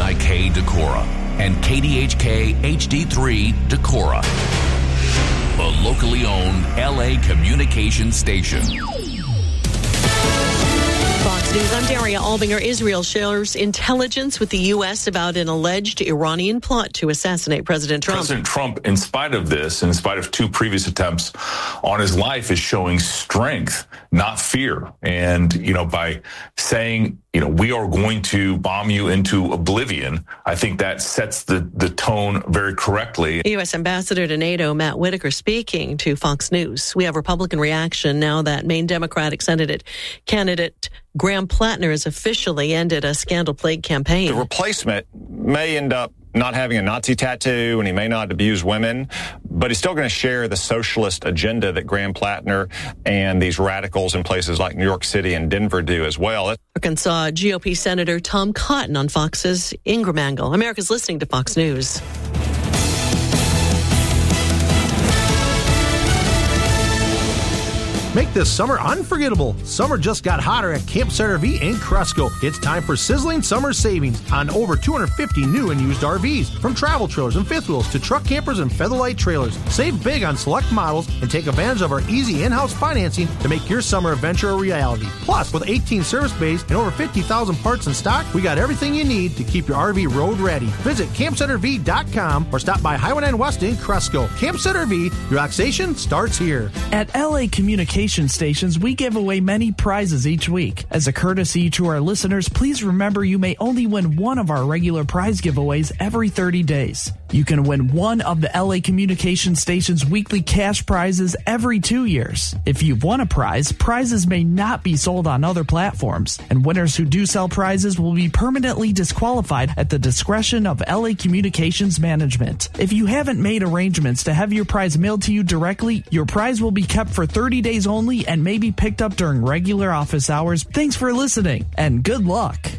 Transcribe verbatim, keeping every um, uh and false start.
I K Decorah and K D H K H D three Decorah, the locally owned L A communications station. Fox News, I'm Daria Albinger. Israel shares intelligence with the U S about an alleged Iranian plot to assassinate President Trump. President Trump, in spite of this, in spite of two previous attempts on his life, is showing strength, not fear. And, you know, by saying, you know, we are going to bomb you into oblivion, I think that sets the, the tone very correctly. U S Ambassador to NATO, Matt Whitaker, speaking to Fox News. We have Republican reaction now that Maine Democratic Senate candidate Graham Plattner has officially ended a scandal-plagued campaign. The replacement may end up not having a Nazi tattoo, and he may not abuse women, but he's still going to share the socialist agenda that Graham Plattner and these radicals in places like New York City and Denver do as well. Arkansas G O P Senator Tom Cotton on Fox's Ingram Angle. America's listening to Fox News. Make this summer unforgettable. Summer just got hotter at Campsite R V in Cresco. It's time for sizzling summer savings on over two hundred fifty new and used R Vs. From travel trailers and fifth wheels to truck campers and featherlight trailers. Save big on select models and take advantage of our easy in-house financing to make your summer adventure a reality. Plus, with eighteen service bays and over fifty thousand parts in stock, we got everything you need to keep your R V road ready. Visit campsite R V dot com or stop by Highway nine West in Cresco. Campsite R V, relaxation starts here. At L A Communications Stations, we give away many prizes each week. As a courtesy to our listeners, please remember you may only win one of our regular prize giveaways every thirty days. You can win one of the L A Communications Station's weekly cash prizes every two years. If you've won a prize, prizes may not be sold on other platforms, and winners who do sell prizes will be permanently disqualified at the discretion of L A Communications Management. If you haven't made arrangements to have your prize mailed to you directly, your prize will be kept for thirty days only and may be picked up during regular office hours. Thanks for listening, and good luck.